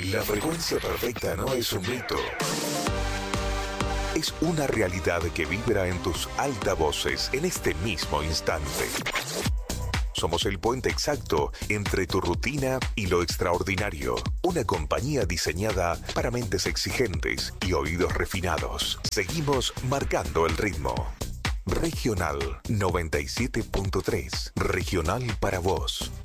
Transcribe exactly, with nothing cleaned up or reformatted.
La frecuencia perfecta no es un mito. Es una realidad que vibra en tus altavoces en este mismo instante. Somos el puente exacto entre tu rutina y lo extraordinario. Una compañía diseñada para mentes exigentes y oídos refinados. Seguimos marcando el ritmo. Regional noventa y siete punto tres. Regional para vos.